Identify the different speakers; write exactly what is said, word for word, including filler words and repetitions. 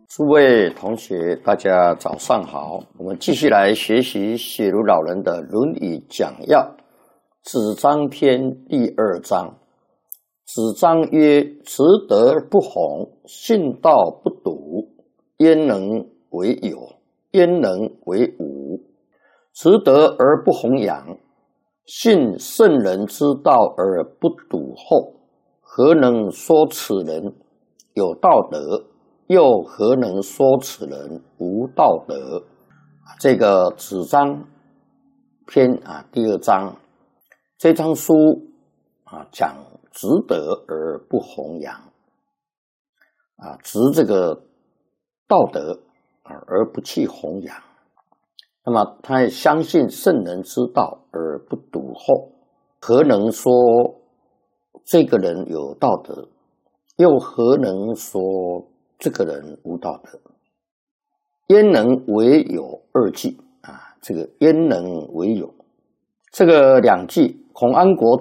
Speaker 1: 诸位同学，大家早上好。我们继续来学习写如老人的《论语讲要》子张篇第二章。子张曰：持德不弘，信道不笃，焉能为有？焉能为无？持德而不弘扬，信圣人之道而不笃厚，何能说此人有道德？又何能说此人无道德？这个子张篇啊，第二章，这章书啊讲执德而不弘扬啊，执这个道德啊而不去弘扬。那么他也相信圣人之道而不笃厚，何能说这个人有道德？又何能说这个人无道德？焉能为有二句啊？这个焉能为有？这个两句，孔安国